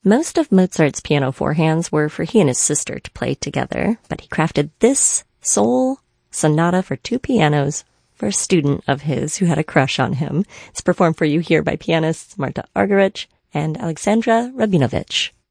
Most of Mozart's piano forehands were for he and his sister to play together, but he crafted this sole sonata for two pianos for a student of his who had a crush on him. It's performed for you here by pianists Marta Argerich and Alexandra Rabinovich.